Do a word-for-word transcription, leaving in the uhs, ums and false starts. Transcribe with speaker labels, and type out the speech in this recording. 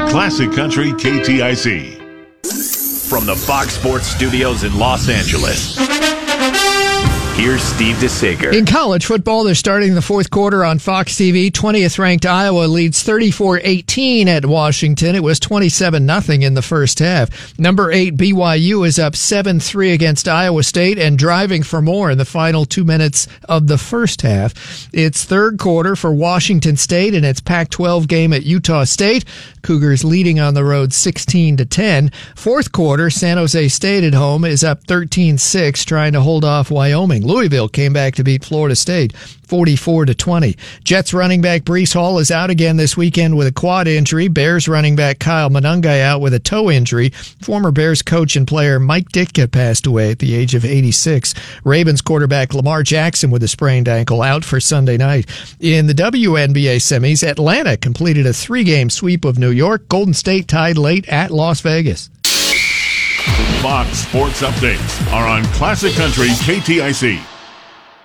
Speaker 1: Classic Country K T I C.
Speaker 2: From the Fox Sports Studios in Los Angeles, here's Steve DeSager.
Speaker 3: In college football, they're starting the fourth quarter on Fox T V. twentieth-ranked Iowa leads thirty-four eighteen at Washington. It was twenty-seven nothing in the first half. Number eight B Y U is up seven three against Iowa State and driving for more in the final two minutes of the first half. It's third quarter for Washington State in its Pac twelve game at Utah State. Cougars leading on the road sixteen to ten. Fourth quarter, San Jose State at home is up thirteen six, trying to hold off Wyoming. Louisville came back to beat Florida State forty-four to twenty. Jets running back Breece Hall is out again this weekend with a quad injury. Bears running back Kyle Monangai out with a toe injury. Former Bears coach and player Mike Ditka passed away at the age of eighty-six. Ravens quarterback Lamar Jackson with a sprained ankle out for Sunday night. In the W N B A semis, Atlanta completed a three-game sweep of New York. Golden State tied late at Las Vegas.
Speaker 1: Fox Sports Updates are on Classic Country K T I C.